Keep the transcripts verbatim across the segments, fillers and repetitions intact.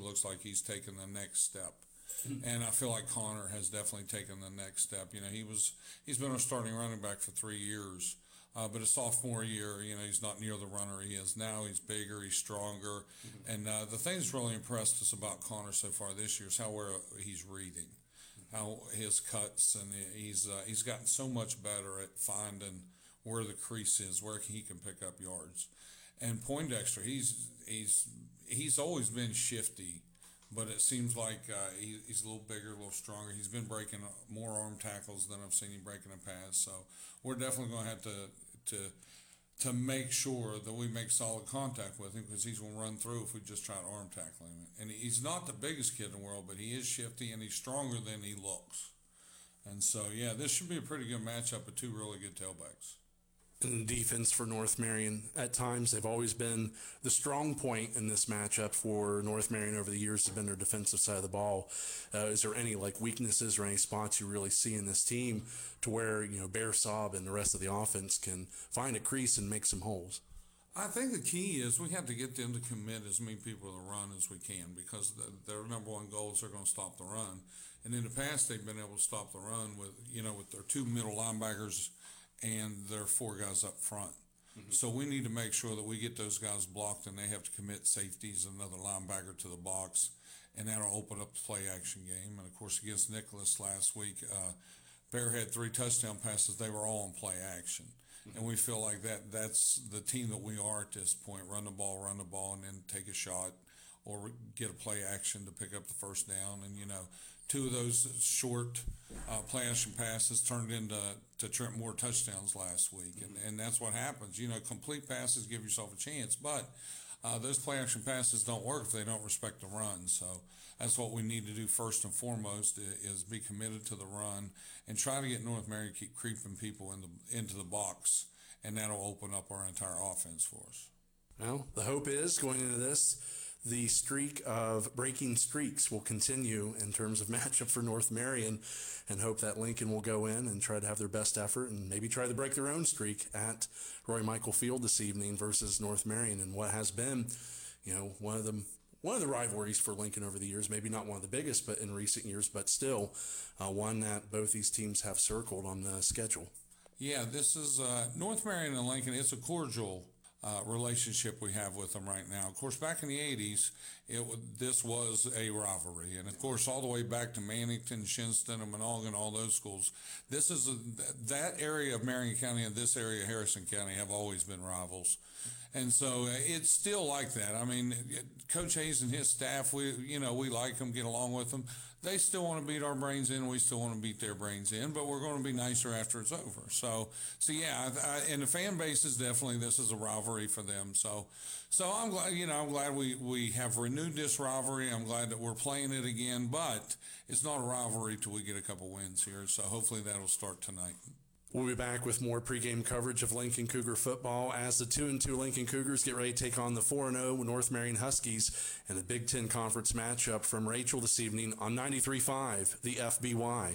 looks like he's taken the next step. And I feel like Connor has definitely taken the next step. You know, he was he's been a starting running back for three years, uh, but his sophomore year, you know, he's not near the runner he is now. He's bigger, he's stronger, mm-hmm. and uh, the thing that's really impressed us about Connor so far this year is how well he's reading, how his cuts, and he's uh, he's gotten so much better at finding where the crease is, where he can pick up yards. And Poindexter, he's he's he's always been shifty. But it seems like uh, he, he's a little bigger, a little stronger. He's been breaking more arm tackles than I've seen him break in the past. So we're definitely going to have to to to make sure that we make solid contact with him, because he's going to run through if we just try to arm tackle him. And he's not the biggest kid in the world, but he is shifty and he's stronger than he looks. And so, yeah, this should be a pretty good matchup of two really good tailbacks. And defense for North Marion, at times they've always been the strong point in this matchup for North Marion over the years, has been their defensive side of the ball. Uh, is there any like weaknesses or any spots you really see in this team to where, you know, Bear Saab and the rest of the offense can find a crease and make some holes? I think the key is we have to get them to commit as many people to the run as we can, because the, their number one goal is they're going to stop the run. And in the past, they've been able to stop the run with, you know, with their two middle linebackers and there are four guys up front. Mm-hmm. So we need to make sure that we get those guys blocked, and they have to commit safeties, another linebacker to the box, and that'll open up the play action game. And of course, against Nicholas last week, uh, Bear had three touchdown passes. They were all in play action. Mm-hmm. And we feel like that that's the team that we are at this point: run the ball, run the ball, and then take a shot or get a play action to pick up the first down. And, you know, two of those short uh, play action passes turned into to Trent Moore touchdowns last week. Mm-hmm. And, and that's what happens. You know, complete passes give yourself a chance, but uh, those play action passes don't work if they don't respect the run. So that's what we need to do first and foremost, is be committed to the run and try to get North Marion to keep creeping people in the, into the box, and that'll open up our entire offense for us. Well, the hope is going into this, the streak of breaking streaks will continue in terms of matchup for North Marion, and hope that Lincoln will go in and try to have their best effort and maybe try to break their own streak at Roy Michael Field this evening versus North Marion, and what has been, you know, one of the one of the rivalries for Lincoln over the years. Maybe not one of the biggest, but in recent years, but still uh, one that both these teams have circled on the schedule. Yeah, this is uh, North Marion and Lincoln. It's a cordial Uh, relationship we have with them right now. Of course, back in the eighties, it this was a rivalry, and of course, all the way back to Mannington, Shinston, and Monongah, all those schools. This is a, that area of Marion County and this area of Harrison County have always been rivals, and so it's still like that. I mean, Coach Hayes and his staff, we you know we like them, get along with them. They still want to beat our brains in, we still want to beat their brains in, but we're going to be nicer after it's over. So, so yeah, I, I, and the fan base is definitely, this is a rivalry for them. So, so I'm glad, you know, I'm glad we, we have renewed this rivalry. I'm glad that we're playing it again, but it's not a rivalry till we get a couple wins here. So hopefully that'll start tonight. We'll be back with more pregame coverage of Lincoln Cougar football as the two and two Lincoln Cougars get ready to take on the four and oh North Marion Huskies in the Big Ten Conference matchup from Rachel this evening on ninety-three point five, the F B Y.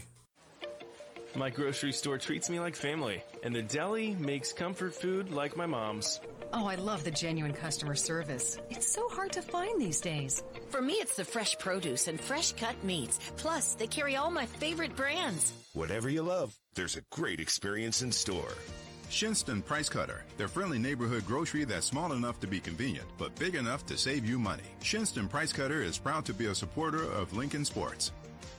My grocery store treats me like family, and the deli makes comfort food like my mom's. Oh, I love the genuine customer service. It's so hard to find these days. For me, it's the fresh produce and fresh cut meats. Plus, they carry all my favorite brands. Whatever you love, there's a great experience in store. Shinston Price Cutter, their friendly neighborhood grocery that's small enough to be convenient, but big enough to save you money. Shinston Price Cutter is proud to be a supporter of Lincoln Sports.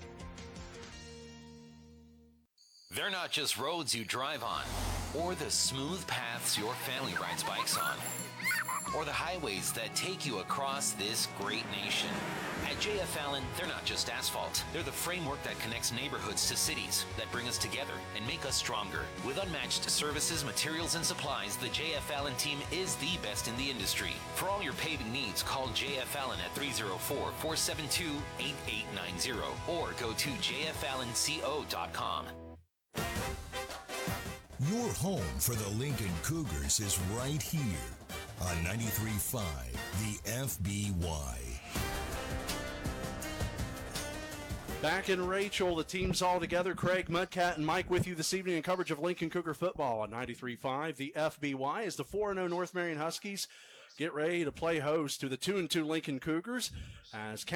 They're not just roads you drive on, or the smooth paths your family rides bikes on, or the highways that take you across this great nation. At J F Allen, they're not just asphalt. They're the framework that connects neighborhoods to cities, that bring us together and make us stronger. With unmatched services, materials, and supplies, the J F Allen team is the best in the industry. For all your paving needs, call J F Allen at three oh four, four seven two, eight eight nine oh or go to j f allen co dot com. Your home for the Lincoln Cougars is right here on ninety-three point five, the F B Y. Back in Rachel, the team's all together. Craig, Mudcat, and Mike with you this evening in coverage of Lincoln Cougar football on ninety-three point five, the F B Y, as the four and oh North Marion Huskies get ready to play host to the two and two Lincoln Cougars as